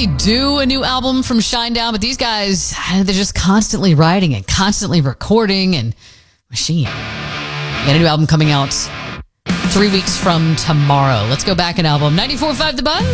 really do a new album from Shinedown, but these guys, they're just constantly writing and constantly recording and machine. Got a new album coming out 3 weeks from tomorrow. Let's go back an album. 94.5 The Buzz.